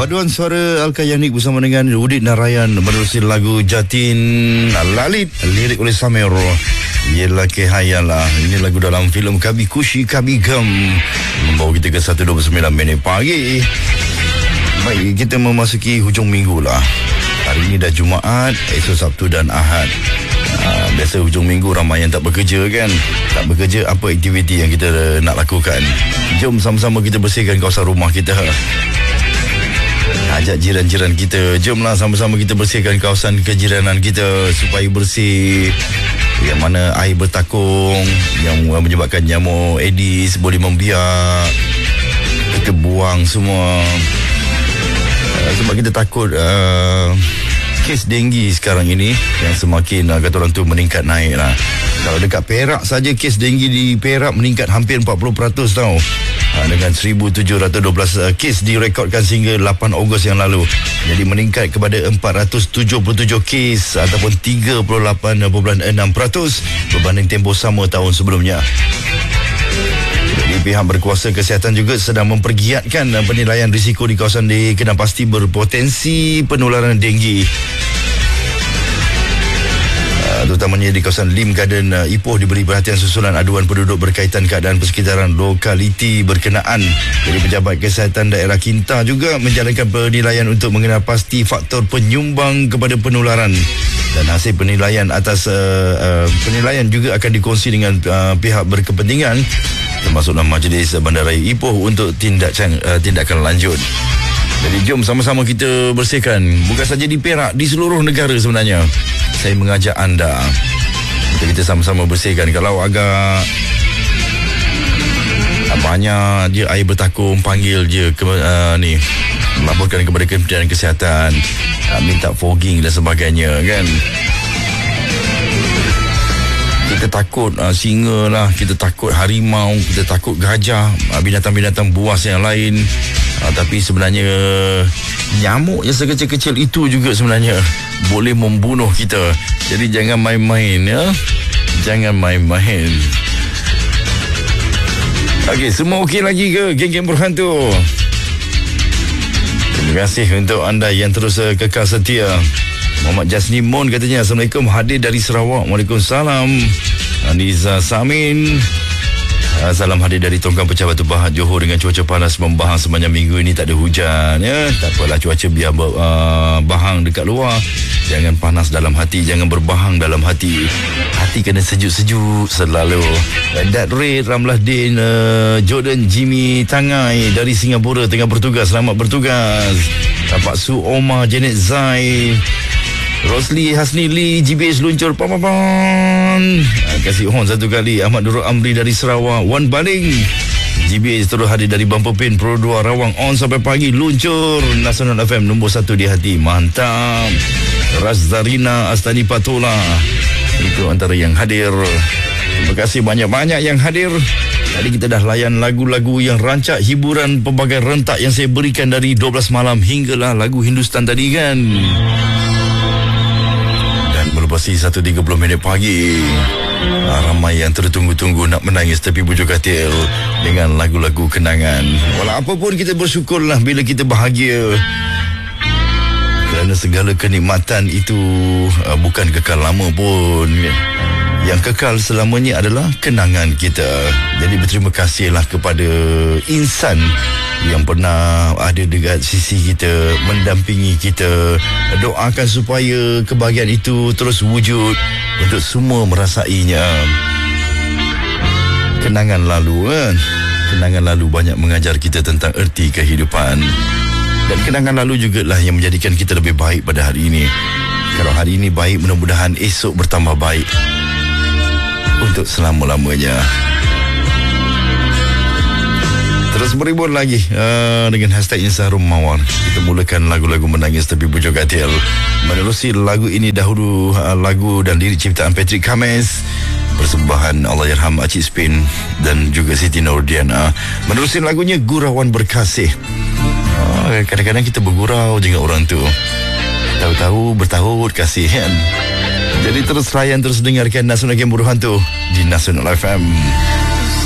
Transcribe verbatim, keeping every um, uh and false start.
paduan suara Al-Kayanik bersama dengan Udit Narayan menerusi lagu Jatin Lalit, lirik oleh Samir. Yelah kehayalah. Ini lagu dalam filem Kabi Kushi Kabi Gam, membawa kita ke satu dua puluh sembilan minit pagi. Baik, kita memasuki hujung minggu lah. Hari ini dah Jumaat, esok Sabtu dan Ahad. Uh, biasa hujung minggu ramai yang tak bekerja kan. Tak bekerja, apa aktiviti yang kita nak lakukan? Jom sama-sama kita bersihkan kawasan rumah kita. Ajak jiran-jiran kita, jomlah sama-sama kita bersihkan kawasan kejiranan kita supaya bersih. Yang mana air bertakung yang menyebabkan nyamuk Aedes boleh membiak, kita buang semua. uh, Sebab kita takut uh, kes denggi sekarang ini yang semakin uh, kata orang tu meningkat naik lah. Kalau dekat Perak saja, kes denggi di Perak meningkat hampir empat puluh peratus tau. Ha, dengan seribu tujuh ratus dua belas uh, kes direkodkan sehingga lapan Ogos yang lalu. Jadi meningkat kepada empat ratus tujuh puluh tujuh kes ataupun tiga puluh lapan perpuluhan enam peratus berbanding tempoh sama tahun sebelumnya. Jadi pihak berkuasa kesihatan juga sedang mempergiatkan uh, penilaian risiko di kawasan dikenal pasti berpotensi penularan denggi. Terutamanya di kawasan Lim Garden, uh, Ipoh diberi perhatian susulan aduan penduduk berkaitan keadaan persekitaran lokaliti berkenaan. Jadi pejabat kesihatan daerah Kinta juga menjalankan penilaian untuk mengenal pasti faktor penyumbang kepada penularan. Dan hasil penilaian atas uh, uh, penilaian juga akan dikongsi dengan uh, pihak berkepentingan termasuklah Majlis Bandaraya Ipoh untuk tindak, uh, tindakan lanjut. Jadi jom sama-sama kita bersihkan. Bukan saja di Perak, di seluruh negara sebenarnya. Saya mengajak anda untuk kita sama-sama bersihkan. Kalau agak banyak dia air bertakung, panggil je ke, uh, ni laporkan kepada Kementerian Kesihatan, uh, minta fogging dan sebagainya kan. Kita takut uh, singa lah, kita takut harimau, kita takut gajah, uh, binatang-binatang buas yang lain. Uh, tapi sebenarnya nyamuk yang sekecil-kecil itu juga sebenarnya boleh membunuh kita. Jadi jangan main-main ya. Jangan main-main. Okey, semua okey lagi ke geng-geng berhantu? Terima kasih untuk anda yang terus uh, kekal setia. Muhammad Jasni Mon katanya Assalamualaikum, hadir dari Sarawak. Waalaikumsalam. Aniza Samin, salam hadir dari Tongkang Pecah Batu Pahat Johor. Dengan cuaca panas membahang sepanjang minggu ini, tak ada hujan ya. Tak apalah, cuaca biar ber, uh, bahang dekat luar, jangan panas dalam hati, jangan berbahang dalam hati. Hati kena sejuk-sejuk selalu. Dat Red, Ramlah Din, uh, Jordan Jimmy Tangai dari Singapura tengah bertugas, selamat bertugas. Tapak Su Omar, Janet Zai, Rosli Hasni Lee, G B S luncur pam-pam. Kasih horn satu kali. Ahmad Nurul Amri dari Sarawak, Wan Baling. G B S terus hadir dari Bumper Pin Pro dua Rawang, on sampai pagi, luncur. Nasional F M nombor satu di hati, mantap. Razdarina Astani Patola, itu antara yang hadir. Terima kasih banyak-banyak yang hadir. Tadi kita dah layan lagu-lagu yang rancak hiburan pelbagai rentak yang saya berikan dari dua belas malam hinggalah lagu Hindustan tadi kan. Berlepas satu tiga puluh minit pagi, ramai yang tertunggu-tunggu nak menangis tepi bujur katil dengan lagu-lagu kenangan. Walau apapun kita bersyukurlah bila kita bahagia, kerana segala kenikmatan itu uh, bukan kekal lama pun. Yang kekal selamanya adalah kenangan kita. Jadi berterima kasihlah kepada insan yang pernah ada dekat sisi kita, mendampingi kita. Doakan supaya kebahagiaan itu terus wujud untuk semua merasainya. Kenangan lalu kan? Kenangan lalu banyak mengajar kita tentang erti kehidupan. Dan kenangan lalu jugalah yang menjadikan kita lebih baik pada hari ini. Kalau hari ini baik, mudah-mudahan esok bertambah baik untuk selama-lamanya. Terus beribun lagi uh, dengan hashtag Insarum Mawar. Kita mulakan lagu-lagu menangis tepi bujur katil. Menerusi lagu ini dahulu uh, lagu dan lirik ciptaan Patrick Kames, persembahan Allahyarham Acik Spin dan juga Siti Nordiana. Menerusi lagunya Gurauan Berkasih. uh, Kadang-kadang kita bergurau dengan orang tu, tahu-tahu bertaut kasih kan. Jadi terus layan, terus dengarkan Nasional Game Berhantu di Nasional F M.